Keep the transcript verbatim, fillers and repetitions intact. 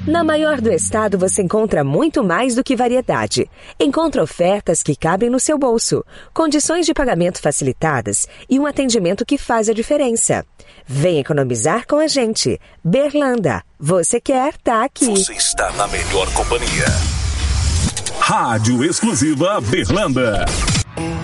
Na maior do estado você encontra muito mais do que variedade. Encontra ofertas que cabem no seu bolso, condições de pagamento facilitadas e um atendimento que faz a diferença. Vem economizar com a gente. Berlanda, você quer, tá aqui. Você está na melhor companhia. Rádio Exclusiva Berlanda.